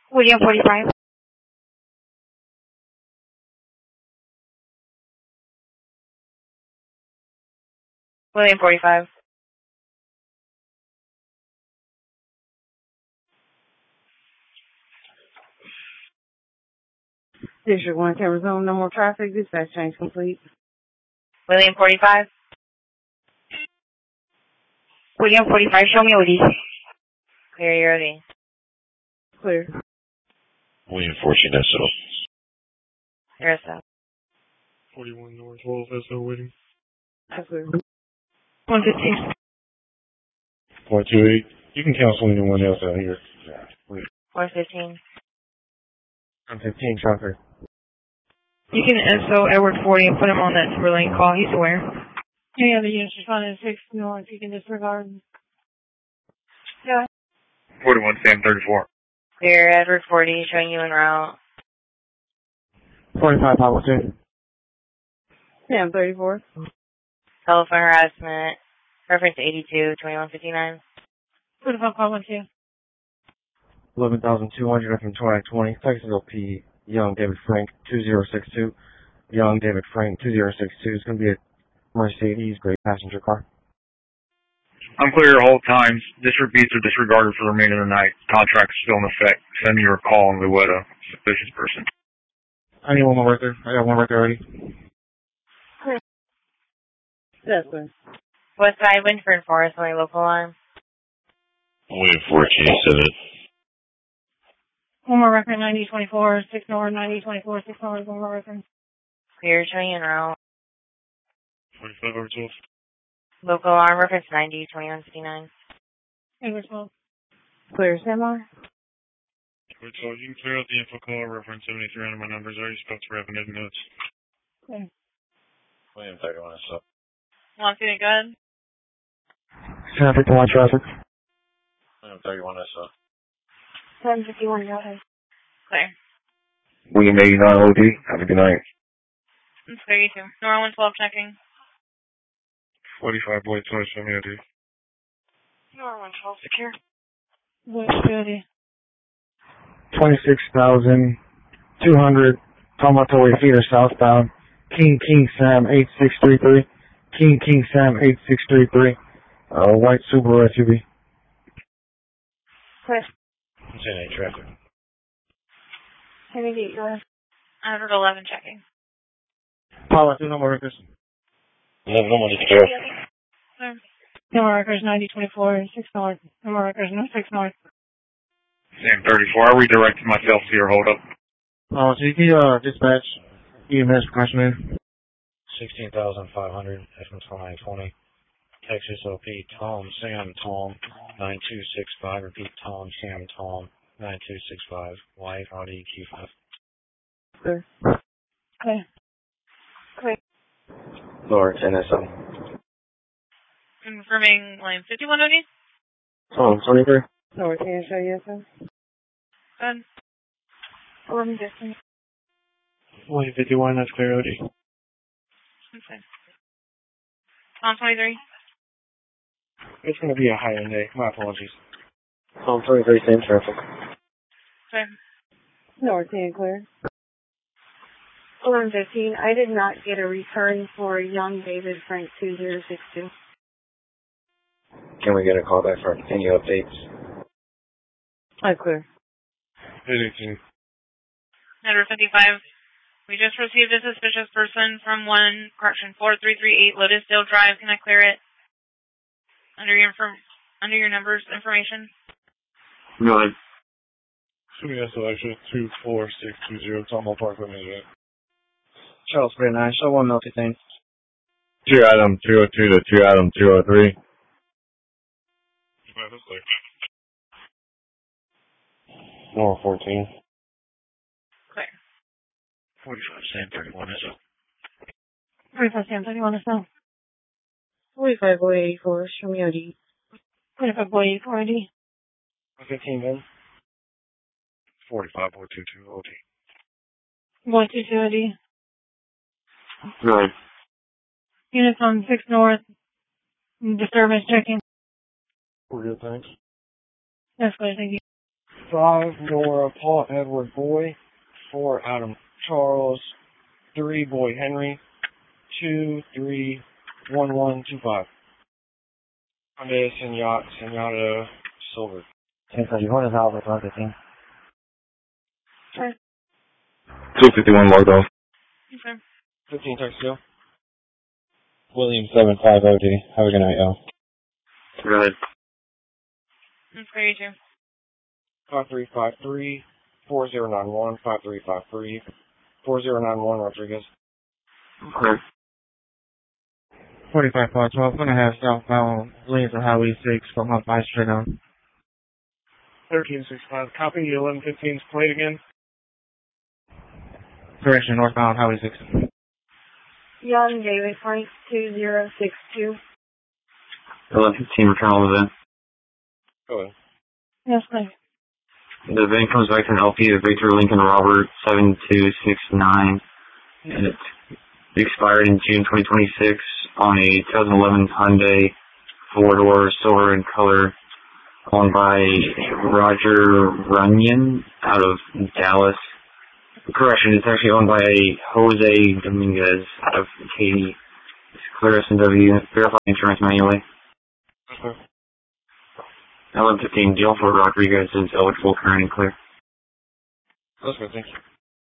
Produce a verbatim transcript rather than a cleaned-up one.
William forty-five. William forty-five. District one, Camera Zone, no more traffic. Dispatch change complete. William forty-five. William forty-five, show me O D. Clear your O D. Clear. William fourteen S O. You're a stop. forty-one North twelve S O waiting. Clear. one fifteen. one two eight. You can cancel anyone else out here. Yeah, please. one fifteen. one fifteen, traffic. You can S O Edward forty and put him on that super lane call. He's aware. Any other units responding to six north, you can disregard. Yeah. forty-one Sam thirty-four. Clear Edward forty, showing you en route. forty-five, Pablo two. Sam thirty-four. Telephone harassment. Reference eighty-two, twenty-one fifty-nine. forty-five, Pablo two. eleven thousand two hundred from twenty twenty. Texas O P, Young David Frank, two zero six two. Young David Frank, two zero six two. It's going to be a Mercedes, great passenger car. Unclear hold times. District beats are disregarded for the remainder of the night. Contract is still in effect. Send me your call and we would a suspicious person. I need one more right there. I got one right there already. That's good. West side, Winford Forest, only local alarm. William fourteen seven. One more record, ninety twenty-four, six north, ninety twenty-four, six north, one more record. Clear, showing you en route. forty-five over twelve. Local alarm, reference ninety, twenty-one fifty-nine. English twelve. Clear, Samar. So you can clear out the info call, reference seventy-three under my numbers. I already spoke to revenue notes. Okay. William thirty-one S O. Want to see it good? Traffic, one traffic. William thirty-one S O. seven fifty-one, go ahead. Clear. William eighty-nine O D. Have a good night. It's clear, you too. Nora one twelve checking. forty-five, boy, twice, show me O D. Nora one twelve secure. What's good? twenty-six thousand two hundred, Tomato feeder southbound. King King Sam eight six three three. King King Sam eight six three three. Uh, white Subaru S U V. Clear. ten eight traffic. ten eight, go ahead. one eleven checking. Paula, two number records. eleven one is clear. Clear. No more records, ninety twenty-four, six north. No more records, no six north. Sam thirty-four. I redirected myself to your hold up. Uh, so you can, uh, dispatch E M S question. sixteen thousand five hundred from twenty twenty. Texas O P, Tom, Sam, Tom, nine two six five. Repeat, Tom, Sam, Tom, nine two six five. White Audi Q five. Clear. Clear. Clear. Lower ten S O. Confirming lane fifty-one O D. Tom, twenty-three. Lower ten, show yes, sir. Good. Or me distance. one fifty-one, that's clear O D. Okay. Tom twenty-three. It's going to be a higher day. My apologies. Tom twenty-three, same traffic. Clear. Lower ten, clear. eleven fifteen, I did not get a return for Young David Frank two zero six two. Can we get a call back for any updates? I'm clear. eighteen. Number fifty-five. We just received a suspicious person from one, correction, four three three eight Lotusdale Drive. Can I clear it? Under your inform, under your numbers information? No, I'm... Shooting S L actually two four six two zero, Tomo Parkway, Missouri. Charles Bay nine, show one multi thing. Two item two oh two to two item two oh three. Right, that's clear. Nora fourteen. Clear. forty-five, Sam thirty-one S O. forty-five, Sam, thirty-one, so. forty-five, boy, eighty-four, show me O D. forty-five, boy, eighty-four, O D. fifteen, then. forty-five, boy, two two, O D. Boy, two two, O D. Nine. Units on six north. Disturbance checking. We're good, thanks. That's good, thank you. five, Nora Paul Edward Boy. four, Adam Charles. three, Boy Henry. two, three, one, one, two, five. Hyundai Senata, Senata Silver. ten thirty-one is Alpha one fifteen. Sure. two fifty-one logged off. Okay. fifteen text two. William seven five O D. Have a good night, y'all. Go ahead. That's clear, you too. five three five three, four zero nine one, five three five three, four zero nine one, Rodriguez. Okay. forty-five five twelve, gonna have southbound lanes on Highway six from up five straight on. thirteen sixty-five, copy eleven fifteen's plate again. Correction, northbound Highway six. Young David Frank two zero six two. eleven fifteen, return all event. Go ahead. Yes, please. The van comes back to an L P of Victor Lincoln Robert seven two six nine, and it expired in June twenty twenty-six on a twenty eleven Hyundai four-door silver in color, owned by Roger Runyon out of Dallas. Correction, it's actually owned by Jose Dominguez out of Katy. It's clear S and W. Verify insurance manually. Okay. eleven fifteen, Jill for Rodriguez is eligible, current and clear. That's good, thank you.